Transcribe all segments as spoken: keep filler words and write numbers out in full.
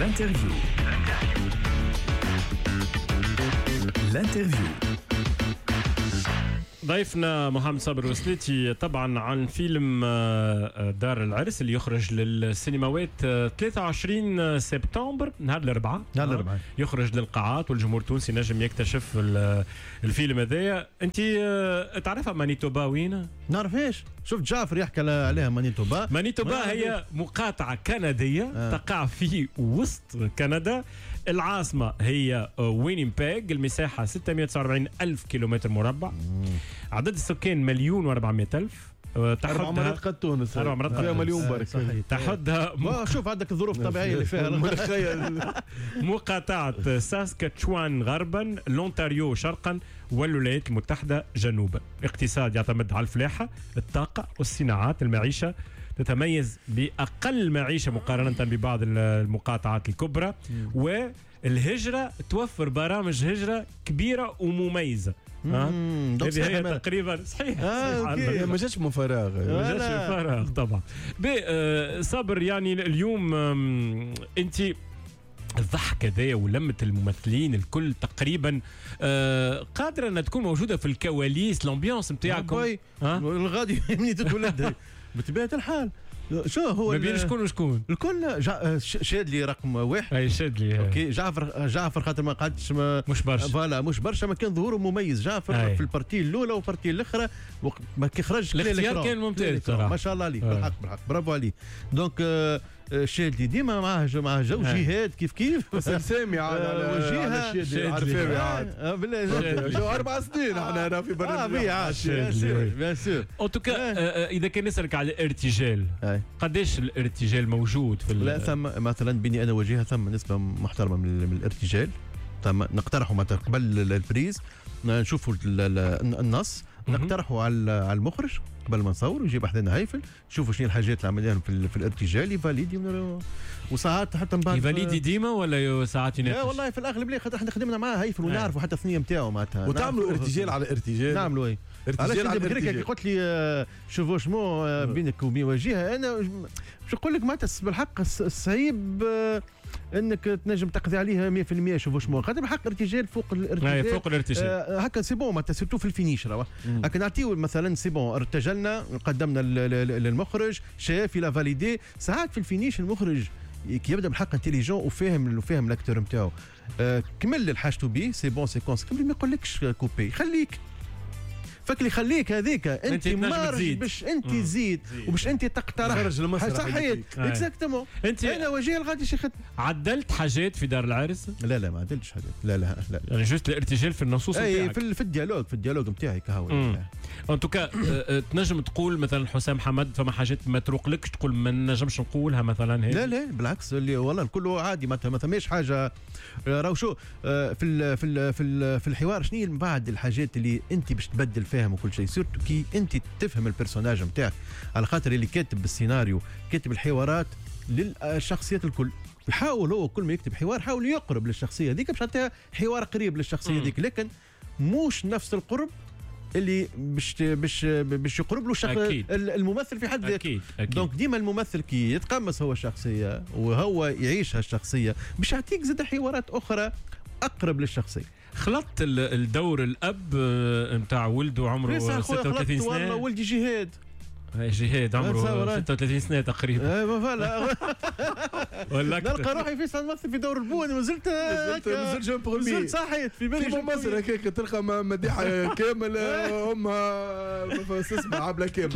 الانترفيو الانترفيو ضيفنا محمد صابر وسليتي طبعا عن فيلم دار العرس اللي يخرج للسينماوات ثلاثة وعشرين سبتمبر نهار الأربعاء نهار الأربعاء يخرج للقاعات والجمهور التونسي نجم يكتشف الفيلم هذايا. انت تعرفها مانيتوبا وين؟ نعرفهاش. شفت جعفر يحكي عليها مانيتوبا. مانيتوبا هي مقاطعة كندية آه. تقع في وسط كندا. العاصمة هي وينيبيغ. المساحة ستمائة وتسعة وأربعين ألف كيلومتر مربع. مم. عدد السكان مليون وأربعمائة ألف. أربع مرات قد تونس أربع مرات فيها مليون برك تحدها م... شوف عندك الظروف الطبيعية اللي فيها مقاطعة ساسكاتشوان غربا، لونتاريو شرقا، والولايات المتحدة جنوبا. اقتصاد يعتمد على الفلاحة، الطاقة والصناعات. المعيشة تتميز بأقل معيشة مقارنة ببعض المقاطعات الكبرى، والهجرة توفر برامج هجرة كبيرة ومميزة. هذه هي تقريبا صحيح. آه ما جاتش من فراغ ما جاتش من فراغ طبعا. آه صابر، يعني اليوم انت الضحكة ذي ولمة الممثلين الكل تقريبا آه قادرة أن تكون موجودة في الكواليس. الامبيانس نتاعكم الغادي مني تتولد بطبيعة الحال. شو هو ما بين شكون وشكون الكل جا... شادلي رقم واحد. اي شادلي اوكي. جعفر جعفر خاطر ما قعدش ما... مش برشا فوالا مش برشا، ما كان ظهوره مميز جعفر أي. في البارتي الاولى والبارتي الاخرى ما كيخرجش. الاختيار كان ممتاز صراحه ما شاء الله عليه. بالحق بالحق برافو عليه. دونك آه شادلي ديما معاه معاه جو جهاد كيف كيف سامي على وجهها شادلي اه بالله جو اربع سنين احنا هنا في برنامج اه بيان سور. ان توكا اذا كان نسالك على الارتجال قداش الارتجال موجود في لا ثم مثلا بيني انا وجهها ثم نسبه محترمه من الارتجال. ثم نقترحوا مثلا قبل البريز نشوفوا النص نقترحوا على على المخرج قبل ما نصور يجيب حدنا هيفل نشوفوا شنو الحاجات اللي عملناهم في, في الارتجال يفاليدي وساعات حتى من بعد يفاليدي ديما ولا ساعات يناقش؟ لا والله في الاغلب ليه خاطر احنا خدمنا معاه هيفل ونعرفوا حتى الثنيه نتاعو معناتها وتعملوا ارتجال على ارتجال. نعملوا ايه ارتجال على ارتجال. قلت لي شوفوشمون بينك وبين وجهها انا باش نقول لك معناتها بالحق صعيب انك تنجم تقضي عليها مية بالمية. شوفوا شمو خاطر بالحق ارتجال فوق الارتجال فوق الارتجال آه هكا سي بون معناتها سيرتو في الفينيش راه هكا نعطيو مثلا سي بون ارتجلنا قدمنا للمخرج شاف الى فاليدي. ساعات في الفينيش المخرج كي يبدا بالحق انتيليجون وفاهم وفاهم الاكتور نتاعو آه كمل الحاجتو بيه سي بون سيكونس كمل ما يقولكش كوبي خليك فكلي خليك هذيك انت مارج باش انت تزيد وباش انت تقترح خرج المسرح صحيح اكزاكتومون. انت انا وجيه الغادي شي خدمه. عدلت حاجات في دار العرس؟ لا لا ما عدلتش حاجات. لا لا لا يعني جوست الارتجال في النصوص نتاعك في, في الديالوج في الديالوج نتاعي كهو. ان توكا تنجم تقول مثلا حسام حمد فما حاجات ما تروقلكش تقول ما نجمش نقولها مثلا هيك؟ لا لا بالعكس اللي والله الكل عادي ما ثماش حاجه. راهو شو في ال في ال في, ال في الحوار شنو من بعد الحاجات اللي انت باش تبدل فاهم وكل شيء سيرتو كي انت تفهم البرسوناج نتاعك على خاطر اللي كاتب السيناريو كاتب الحوارات للشخصيات الكل. يحاول هو كل ما يكتب حوار حاول يقرب للشخصيه هذيك باش تعطيها حوار قريب للشخصيه هذيك لكن مش نفس القرب اللي باش باش باش يقرب له الشخص الممثل في حد ذاته. دونك ديما الممثل كي يتقمص هو الشخصيه وهو يعيش هالشخصيه باش يعطيك زاد حوارات اخرى اقرب للشخصيه. خلطت الدور الاب نتاع ولده عمره ستة وثلاثين سنه. والله ولدي جهاد جهاد عمره ستة وثلاثين سنه تقريبا. ايوا فوالا ولا نلقى روحي في نمثل في دور البوني وزلت نزلت جون برومي نزلت صحيت في بالي في مصر هكاك تلقى مديحه كامل امها اسمها عبله كامل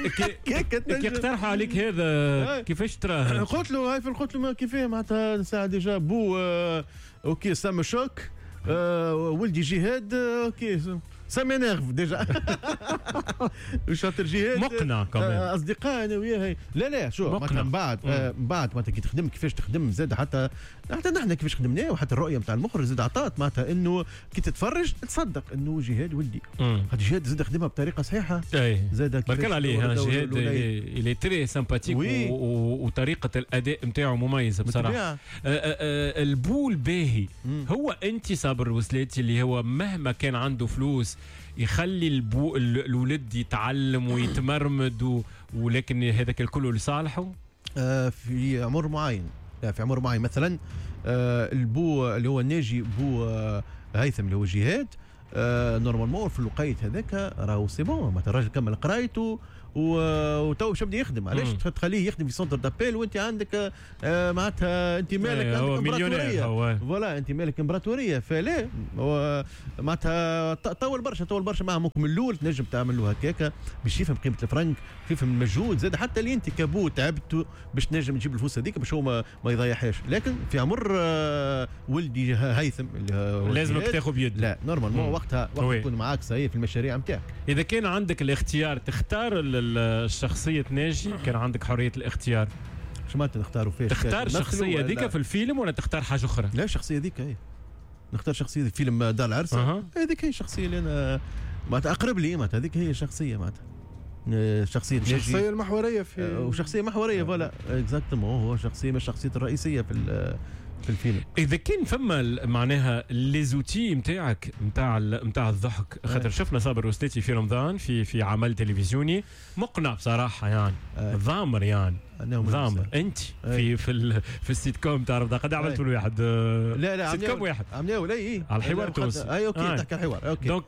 كي اقترحوا عليك هذا كيفاش تراه؟ قلت له هاي قلت له كيفاه معناتها ساعه ديجا بو اوكي سام شوك ولدي جهاد اوكي سا مينيرف ديجا شاطر جهاد مقنع كمان اصدقاء انا وياه. لا لا شو مثلا بعد آه بعد معناتها كي تخدم كيفاش تخدم زاد حتى حتى نحن كيفاش خدمناه وحتى الرؤيه نتاع المخرج زاد عطات معناتها انه كي تتفرج تصدق انه جهاد ولدي. هذا جهاد زاد خدمها بطريقه صحيحه. زاد بارك الله عليه جهاد اللي تري سامباتيك وطريقه الاداء نتاعو مميزه بصراحه. البول باهي هو انت صابر وسليتي اللي هو مهما كان عنده فلوس يخلي البو الولد يتعلم ويتمرمد ولكن هذاك الكل لصالحه آه في عمر معين. لا في عمر معين مثلا آه البو اللي هو الناجي بو آه هيثم اللي هو جهاد آه نورمالمون في الوقيت هذاك راهو سي بون معناتها الراجل كمل قرايته وتو باش يبدا يخدم. علاش تخليه يخدم في سنتر دابيل وانت عندك آه معناتها انت مالك عندك امبراطوريه فوالا انت مالك امبراطوريه فلا معناتها طول برشا طول برشا معاه ممكن من الاول تنجم تعمل له هكاك باش يفهم قيمه الفرنك يفهم المجهود زاد حتى اللي انت كابو تعبت باش تنجم تجيب الفلوس هذيك باش هو ما, ما يضيعهاش. لكن في عمر آه ولدي هيثم لازمك تاخذ بيد لا نورمالمون وقتها وقت تكون معاك صحيح في المشاريع نتاعك. اذا كان عندك الاختيار تختار الشخصية ناجي كان عندك حرية الاختيار شو معناتها نختاروا فيش تختار الشخصية ذيك في الفيلم ولا تختار حاجة أخرى؟ لا الشخصية ذيك هي نختار شخصية فيلم دار العرس هذيك هي الشخصية اللي أنا معناتها أقرب لي معناتها هذيك هي الشخصية معناتها شخصية ناجي الشخصية المحورية في وشخصية محورية فوالا اكزاكتومون هو شخصية مش الشخصية الرئيسية في في الفيلم. اذا كان فما معناها لي زوتي نتاعك نتاع نتاع الضحك خاطر شفنا صابر وسليتي في رمضان في في عمل تلفزيوني مقنع بصراحه يعني ضامر يعني ضامر انت في في ال في السيت كوم تاع رمضان قد عملتوا الواحد لا لا سيت كوم واحد عملناه لا اي على الحوار التونسي اي اوكي تحكي الحوار اوكي دونك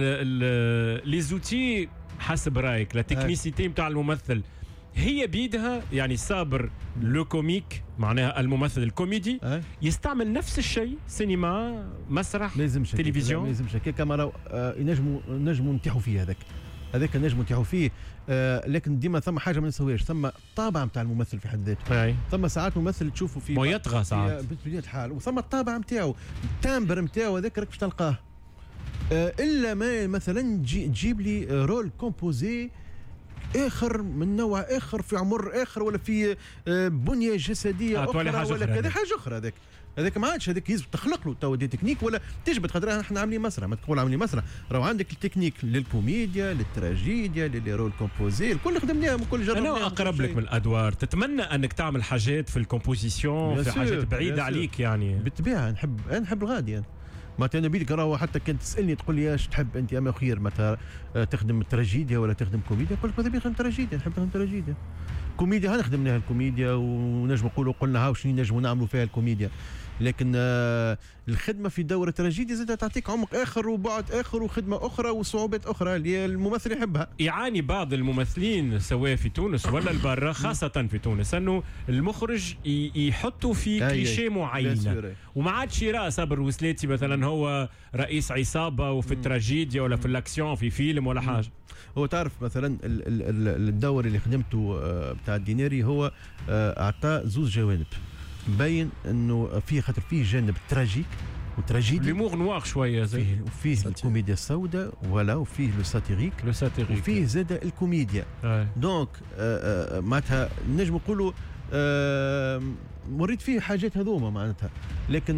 لي زوتي حسب رايك لا تكنيسيتي نتاع الممثل هي بيدها يعني صابر لو كوميك معناها الممثل الكوميدي أه؟ يستعمل نفس الشيء سينما مسرح تلفزيون ما يلزمش هكاك كما آه ينجموا نجموا نتيحوا فيه هذاك هذاك نجموا نتيحوا فيه آه لكن ديما ثم حاجه ما نسويهاش ثم طابع نتاع الممثل في حد ذاته ثم ساعات ممثل تشوفه في ما يطغى ساعات بطبيعه الحال وثم الطابع نتاعو التامبر نتاعو هذاك راك باش تلقاه آه الا ما مثلا تجيب لي رول كومبوزي اخر من نوع اخر في عمر اخر ولا في بنيه جسديه اخرى ولا كذا حاجه اخرى هذاك هذاك ما عادش هذاك يلزم تخلق له تو دي تكنيك ولا تجبد خاطر احنا عاملين مسرح ما تقول عاملين مسرح راهو عندك التكنيك للكوميديا للتراجيديا للي رول كومبوزي الكل خدمناهم الكل جربناهم. انا اقرب لك من الادوار تتمنى انك تعمل حاجات في الكومبوزيسيون في حاجات بعيده عليك يعني بالطبيعه نحب انا نحب الغادي يعني معناتها انا بيدك راهو حتى كنت تسالني تقول لي اش تحب انت اما خير متى تخدم تراجيديا ولا تخدم كوميديا قلت ماذا بيا نخدم تراجيديا نحب نخدم تراجيديا كوميديا هنخدمناها الكوميديا ونجم نقولوا قلنا هاو شنو نجموا نعملوا فيها الكوميديا لكن آه الخدمه في دوره تراجيديا زادت تعطيك عمق اخر وبعد اخر وخدمه اخرى وصعوبات اخرى اللي الممثل يحبها. يعاني بعض الممثلين سواء في تونس ولا البرة خاصه في تونس انه المخرج يحطوا في كليشيه معينه وما عادش يرى صابر وسليتي مثلا هو رئيس عصابه وفي التراجيديا ولا في الاكسيون في فيلم ولا حاجه. هو تعرف مثلا الدور اللي خدمته بتاع الديناري هو اعطى زوز جوانب مبين انه فيه خاطر فيه جانب تراجيك وتراجيدي ليمور نواغ شويه زي فيه وفيه الكوميديا السوداء ولا وفيه لو ساتيريك لو ساتيريك وفيه زاد الكوميديا دونك معناتها نجم نقولوا مريت فيه حاجات هذوما معناتها لكن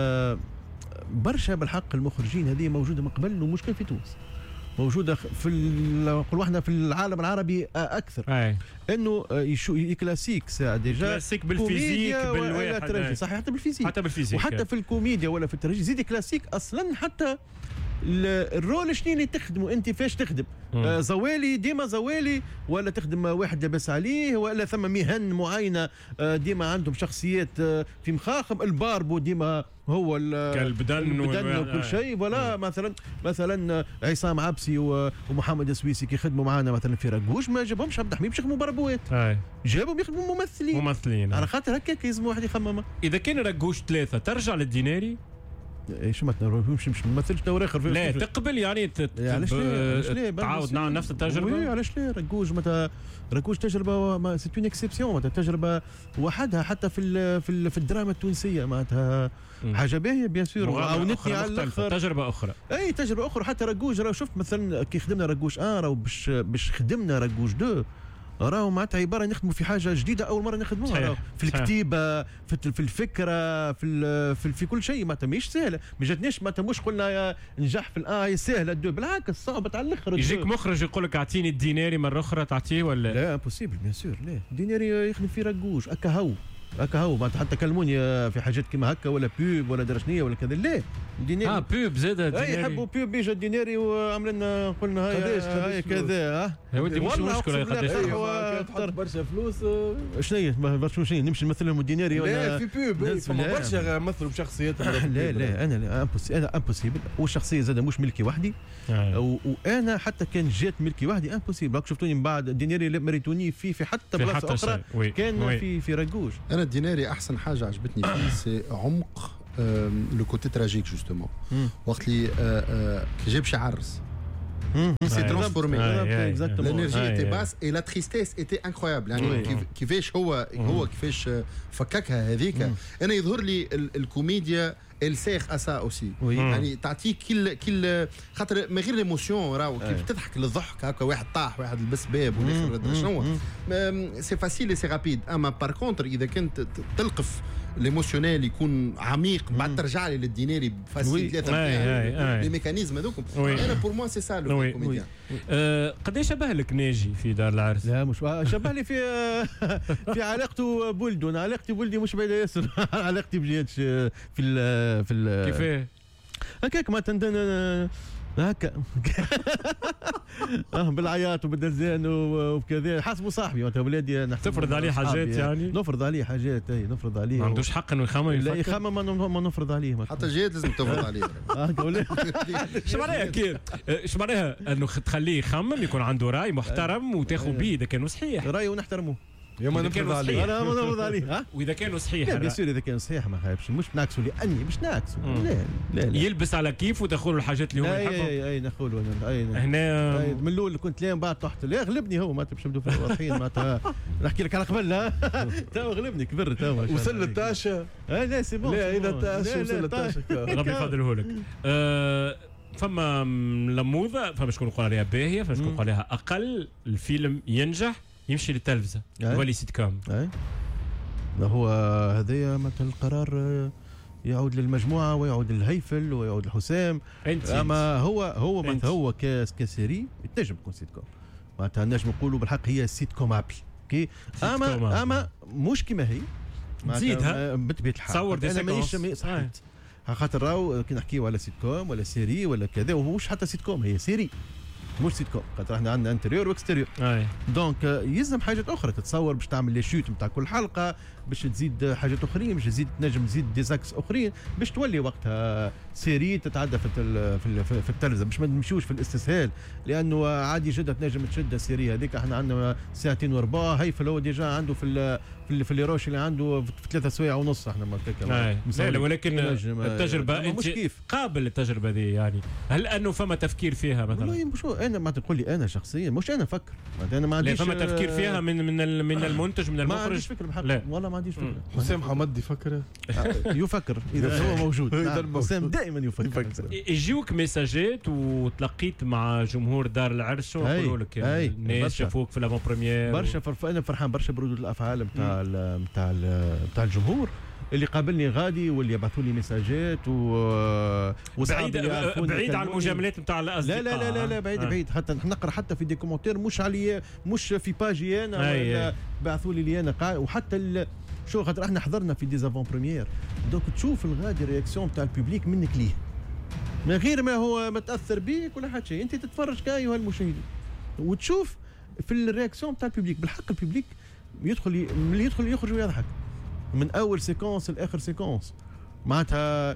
برشا بالحق المخرجين هذه موجوده من قبل ومشكل في تونس موجوده في نقول احنا في العالم العربي اكثر أي. انه يشو كلاسيك ساعه ديجا كلاسيك بالفيزيك بالواحد صحيح حتى بالفيزيك حتى بالفيزيك وحتى في الكوميديا ولا في التراجيدي زيد كلاسيك اصلا حتى الرول شنو اللي تخدمه انت فاش تخدم آه زوالي ديما زوالي ولا تخدم واحد لاباس عليه ولا ثم مهن معينه آه ديما عندهم شخصيات آه في مخاخم الباربو ديما هو البدن وكل شيء ولا مثلا مثلا عصام عبسي ومحمد السويسي كي يخدموا معنا مثلا في رجوش ما جابهمش عبد الحميد باش يخدموا بربوات جابهم يخدموا ممثلين ممثلين على خاطر هكاك يلزم واحد يخمم. اذا كان رجوش ثلاثه ترجع للديناري ايش ما مش مش ممثلش دور اخر في لا تقبل يعني علاش لا تعاود نعم نفس التجربه وي علاش لا رجوج متى رجوج تجربه سي اون اكسبسيون متى تجربه وحدها حتى في في, في الدراما التونسيه معناتها حاجه باهيه بيان سور عاونتني على الاخر تجربه اخرى اي تجربه اخرى حتى رجوج راه شفت مثلا كي خدمنا رجوج اه راه باش باش خدمنا رجوج دو راهو معناتها عباره نخدموا في حاجه جديده اول مره نخدموها في الكتيبه في في الفكره في في, في كل شيء معناتها ماهيش سهله ما جاتناش معناتها مش قلنا نجح في الاي سهله الدو بالعكس صعبت على الاخر. يجيك مخرج يقول لك اعطيني الديناري مره اخرى تعطيه ولا لا امبوسيبل بيان سور لا الديناري يخدم في رجوج اكا هو هكا هو حتى كلموني في حاجات كيما هكا ولا بيوب ولا درشنيه ولا كذا لا ديناري اه بيوب زاد ديناري اي يحبوا بيوب بيجا ديناري وعمل لنا قلنا هاي هاي كذا ها يا ودي مش مشكله قداش تحط برشا فلوس شنو هي برشا شنو نمشي نمثل لهم الديناري ولا لا في بيوب فما برشا يمثلوا بشخصياتهم لا لا انا لا امبوسيبل انا امبوسيبل والشخصيه زاد مش ملكي وحدي وانا حتى كان جات ملكي وحدي امبوسيبل راك شفتوني من بعد الديناري اللي مريتوني فيه في حتى بلاصه اخرى كان في في راجوش. انا الديناري احسن حاجه عجبتني فيه سي عمق لو كوتي تراجيك جوستومون وقت اللي كي جاب شي عرس il s'est transformé. L'énergie était basse et la tristesse était incroyable. يعني كيفاش هو هو كيفاش فككها هذيك. انا يظهر لي الكوميديا السيخ اسا اوسي يعني تعطيك كل كل خاطر من غير ايموسيون راهو كيف تضحك للضحك هكا واحد طاح واحد لبس باب والاخر شنو سي فاسيل سي رابيد. اما بار كونتر اذا كنت تلقف الايموسيونيل يكون عميق بعد ترجع لي للديناري بفاسيل ثلاثه لي ميكانيزم هذوكم. انا بور موا سي سا لو كوميديان. قداش شبه لك ناجي في دار العرس؟ لا مش شبه لي في في علاقته بولدو. انا علاقتي بولدي مش بعيده ياسر علاقتي بجيتش في ال في ال كيفاه هكاك ما تندن هكا اه بالعياط وبالدزان وبكذا حسب صاحبي معناتها ولادي تفرض عليه حاجات يعني نفرض عليه حاجات اي نفرض عليه ما عندوش حق انه يخمم لا يخمم ما نفرض عليه حتى جهات لازم تفرض عليه. ايش معناها كيف ايش معناها انه تخليه يخمم يكون عنده راي محترم وتاخذ بيه اذا كان صحيح رايه ونحترمه يا ما نفرض عليه. انا ما نفرض عليه ها واذا كانوا صحيح لا بيصير اذا كان صحيح ما خايبش مش ناكسوا لاني مش ناكسوا لا لا لا يلبس على كيف وتدخلوا الحاجات اللي هو يحبهم. اي اي نقولوا اي هنا من الاول كنت لا من بعد تحت لا غلبني هو ما تمشي نبدو في الواضحين معناتها نحكي لك على قبل ها تو غلبني كبرت تو وصل للتاشا اي لا سي بون لا اذا تاشا وصل للتاشا ربي يفضله لك. فما لموذه فما شكون يقول عليها باهيه فما شكون يقول عليها اقل الفيلم ينجح يمشي للتلفزه يولي سيت كوم. اي هو هذايا مثلا القرار يعود للمجموعه ويعود للهيفل ويعود لحسام. اما هو هو مثلا هو كاس كسيري تنجم تكون سيت كوم معناتها نجم نقولوا بالحق هي سيت كوم ابل كي اما اما مش كيما هي تزيدها بطبيعه الحال تصور دي سيكونس صحيت خاطر راهو كي نحكيو على سيت كوم ولا سيري ولا كذا ومش حتى سيت كوم هي سيري مش سيت كوم خاطر احنا عندنا انتريور واكستيريور. دونك يلزم حاجات اخرى تتصور باش تعمل لي شوت نتاع كل حلقه باش تزيد حاجات اخرين باش تزيد تنجم تزيد ديزاكس اخرين باش تولي وقتها سيري تتعدى في في في التلفزه باش ما نمشيوش في الاستسهال لانه عادي جدا تنجم تشد السيري هذيك. احنا عندنا ساعتين وربع هيفل هو ديجا عنده في في في الروش اللي عنده في ثلاثة سوايع ونص احنا ما هكاك. لا ولكن التجربه انت كيف قابل التجربه دي يعني هل انه فما تفكير فيها مثلا؟ والله مش انا ما تقول لي انا شخصيا مش انا افكر انا ما عنديش فما تفكير فيها من من من المنتج من المخرج. ما عنديش فكره بحق والله ما عنديش فكره. حسام حمدي فكر يفكر اذا هو موجود. حسام دائما يفكر. يجيوك ميساجات وتلقيت مع جمهور دار العرس شو يقولوا لك الناس شافوك في لافون بريمير برشا فرف... انا فرحان برشا بردود الافعال نتاع نتاع نتاع الجمهور اللي قابلني غادي واللي يبعثوا لي ميساجات و بعيد بعيد عن المجاملات نتاع الاصدقاء. لا لا لا لا بعيد آه. بعيد حتى نقرا حتى في دي كومونتير مش علي مش في باجي انا ولا بعثوا لي لي انا وحتى شو خاطر احنا حضرنا في دي زافون بريمير دونك تشوف الغادي رياكسيون تاع الببليك منك ليه من غير ما هو متاثر بيك ولا حتى شيء انت تتفرج كايها المشاهدين وتشوف في الرياكسيون تاع الببليك بالحق الببليك يدخل اللي يدخل يخرج ويضحك من اول سيكونس لاخر سيكونس معناتها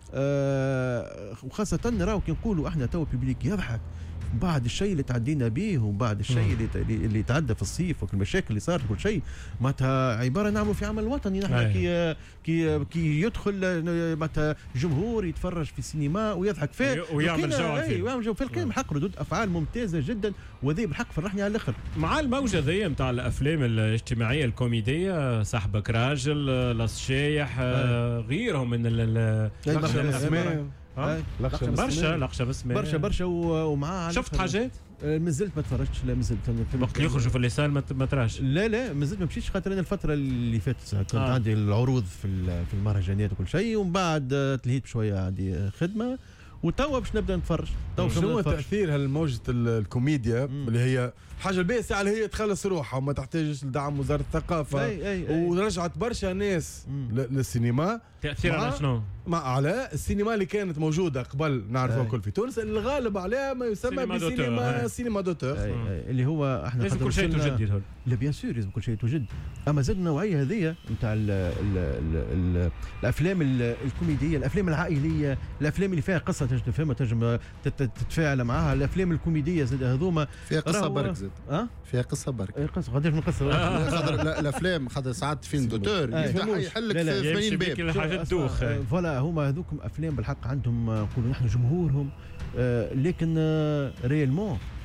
آه وخاصه راهو كي نقولوا احنا تو الببليك يضحك بعد الشيء اللي تعدينا به وبعد الشيء اللي اللي تعدى في الصيف وكل المشاكل اللي صارت كل شيء معناتها عباره نعملوا في عمل وطني نحن كي كي كي يدخل معناتها جمهور يتفرج في السينما ويضحك فيه ويعمل جو ويعمل جو في القيم حق ردود افعال ممتازه جدا وذي بالحق فرحني على الاخر. مع الموجه ذي نتاع الافلام الاجتماعيه الكوميديه صاحبك راجل لاص شايح غيرهم من الاسماء برشا لقشه بس برشا برشا ومعاه شفت حاجات؟ مازلت ما تفرجتش لا مازلت وقت يخرجوا في اللسان ما تراش. لا لا مازلت ما مشيتش خاطر انا الفتره اللي فاتت كنت آه. عندي العروض في في المهرجانات وكل شيء ومن بعد تلهيت بشويه عندي خدمه وتوا باش نبدا نتفرج. تو شنو هو تاثير هالموجه الكوميديا اللي هي حاجه الباهيه ساعه اللي هي تخلص روحها وما تحتاجش لدعم وزاره الثقافه أي أي أي. ورجعت برشا ناس للسينما. تاثير على شنو؟ مع على السينما اللي كانت موجوده قبل نعرفوها كل في تونس، الغالب عليها ما يسمى بسينما سينما دوتور اللي هو احنا لازم كل شيء تجدد. لا بيان سور لازم كل شيء تجد، اما زاد النوعيه هذه نتاع الافلام الكوميديه، الافلام العائليه، الافلام اللي فيها قصه تنجم تفهمها تنجم تتفاعل معها، الافلام الكوميديه زاد هذوما فيها قصه برك زاد أه؟ فيها قصه برك. اي قصه قداش من قصه خاطر الافلام خاطر ساعات فيلم دوتور يحل لك في ثمانين باب حاجات دوخ. فوالا هما هذوكم افلام بالحق عندهم نقولوا نحن جمهورهم، آه لكن آه ريالمون